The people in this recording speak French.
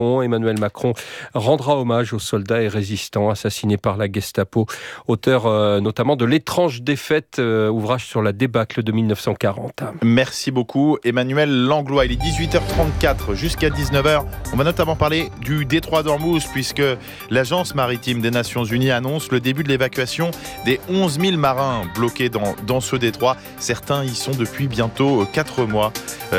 Emmanuel Macron rendra hommage aux soldats et résistants assassinés par la Gestapo, auteur notamment de L'étrange défaite, ouvrage sur la débâcle de 1940. Merci beaucoup Emmanuel Langlois. Il est 18h34 jusqu'à 19h. On va notamment parler du détroit d'Ormuz puisque l'Agence maritime des Nations Unies annonce le début de l'évacuation des 11 000 marins bloqués dans ce détroit. Certains y sont depuis bientôt 4 mois.